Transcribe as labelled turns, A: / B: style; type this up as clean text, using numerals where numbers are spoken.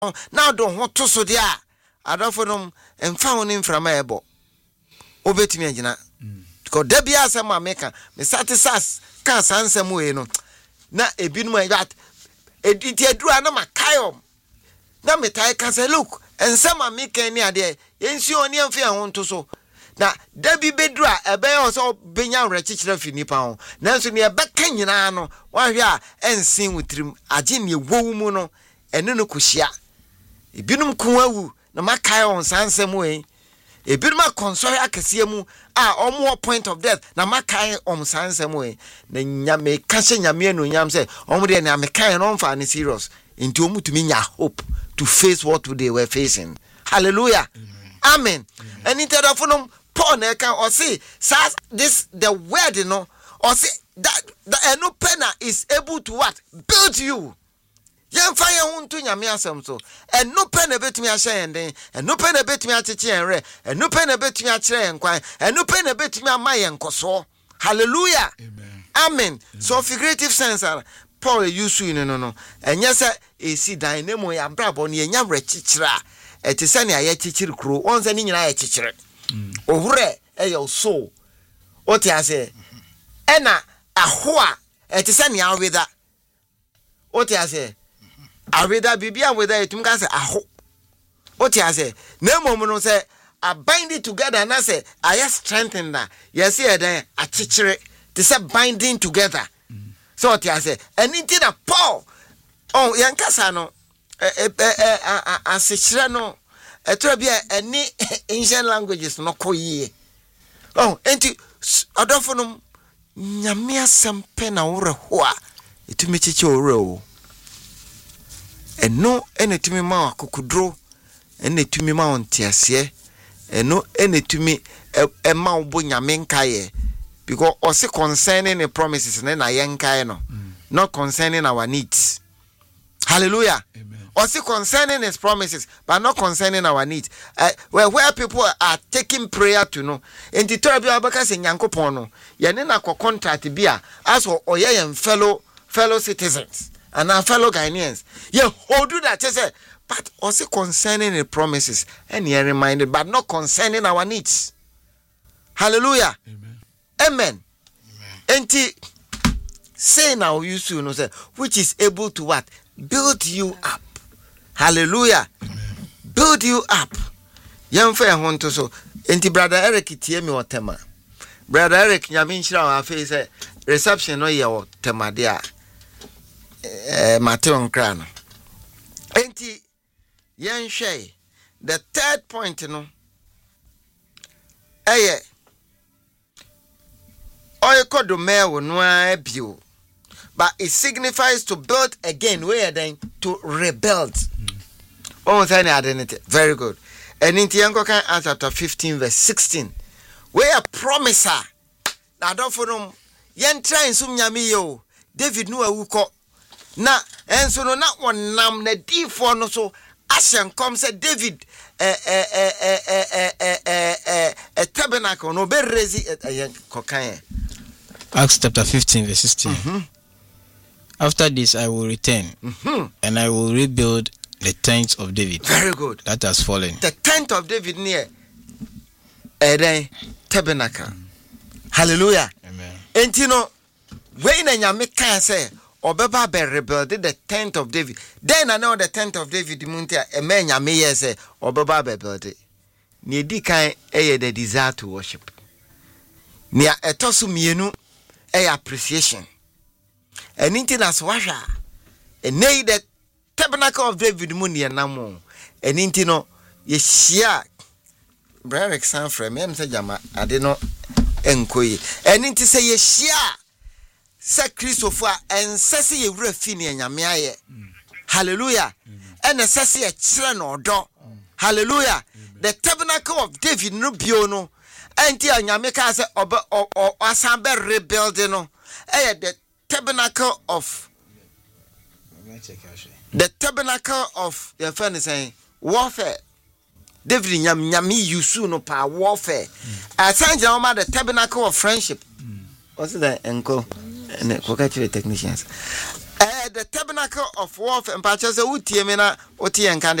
A: now don't want to so dia adofo no emfa ho ne mframa ebo obetimi agina because there be asem ameka me satisas kan sansem we no na ebinum that editi adura na makayom na metai kan say look ensem ameka ni ade yensi oni amfa ho nto so na dabi bedura ebe so benya rechichira finipa ho nanso ne ebeka nyina no wahwe a ensin wutrim age ne ewowu mu no ene no kuhia ebinum kunwawu na makayom sansem we ebinum akonsori akese mu a omo point of death na makai sansem we na nyame kashe nyame no nyam say omo de na mekai no mfa ne serious into omu to nya hope to face what they were facing. Hallelujah. Amen. And instead of Paul na kan or say this the word you know or say that the enough is able to what build you. Yan fire hunto nyame asem so eno pe na betumi ahye yenden eno pe na betumi acheche enre eno pe na betumi akire yenkwan eno pe na betumi ama yenkoso. Hallelujah.
B: Amen.
A: Amen. So figurative sense Paul use no enye se esi dan na mo ya brabo ne enya rechichira eti se ne aye chichiri kro onse ni nyina aye chichire ohore eyo so oti ase ena ahoa eti se ne aweda oti ase aweda bibia weda etum ka se aho oti ase na mom no se a bind it together na se aye strengthen na yes e den a chichire ti se binding together. So oti ase anything that Paul yankasa no asechire no eto bia any ancient languages no koyie enti adofo no nyame asem pe na wore ho a etumi chiche ore o eno enetumi ma akokudro enetumi ma ontiase eno enetumi ma obo nyame nkaye because also concerning the promises na yenkaye no not concerning our needs. Hallelujah.
B: Amen.
A: Also concerning his promises, but not concerning our needs. Where people are taking prayer to know. In the term of Abacas in Yankopono, Yanina contract bia as for Oye and fellow citizens and our fellow Ghanaians. Yeah, who do that? But also concerning the promises, and you're reminded, but not concerning our needs. Hallelujah.
B: Amen.
A: Amen. And say now you soon know which is able to what? Build you up. Hallelujah.
B: Amen.
A: Build you up. Young fair honto so. Enti brother Eric tie me otema. Brother Eric nyaminchira wa face reception no ye otema dia. Mateo nkra no. Enti yen hwe the third point no. Oyekodo mewo no bio. But it signifies to build again. Where then to rebuild. Almost any identity. Very good. And in Tiango chapter 15 verse 16. Where a promiser. Now don't for them. Yen try sum nyami yo. David no awuko. Na enso no not one nam na di for no so. Ashen come say David a tabernacle no be rezi kokan.
C: Acts chapter 15 verse 16. After this I will return and I will rebuild the tent of David.
A: Very good.
C: That has fallen.
A: The tent of David near a tabernacle. Hallelujah.
C: Amen.
A: And you know, when nyame can say obeba be rebuild the tent of David. Then I know the tent of David muntia a man nyame say obeba be build it. Ni di kan the desire to worship. Ni etosu mienu appreciation. Anything as washa. And nay the tabernacle of David Mundi and Namo. And intino ye shia Brother Exam frame em say jama adeno enkoyi. And inti say ye shia say Christopher and sesi ye refini nyame aye. Hallelujah. And sesi ye chire no do. Hallelujah. The tabernacle of David no biono. Enti anyame ka say asan be rebuilding no. The tabernacle of the friend is saying warfare. David nyami yusu no pa warfare. Asanja oma the tabernacle of friendship. What's that enko? And technicians. The tabernacle ark of warfare mpacha se utie me na otie nka